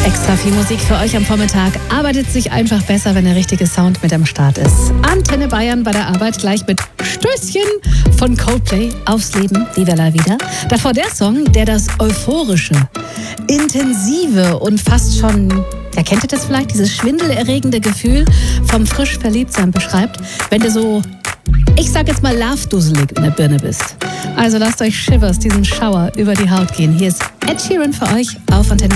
Extra viel Musik für euch am Vormittag. Arbeitet sich einfach besser, wenn der richtige Sound mit am Start ist. Antenne Bayern bei der Arbeit gleich mit Stößchen von Coldplay aufs Leben, Viva la Vida. Davor der Song, der das euphorische, intensive und fast schon, ja, kennt ihr das vielleicht, dieses schwindelerregende Gefühl vom frisch Verliebtsein beschreibt, wenn du so, ich sag jetzt mal, love-dusselig in der Birne bist. Also lasst euch Shivers, diesen Schauer über die Haut gehen. Hier ist Ed Sheeran für euch auf Antenne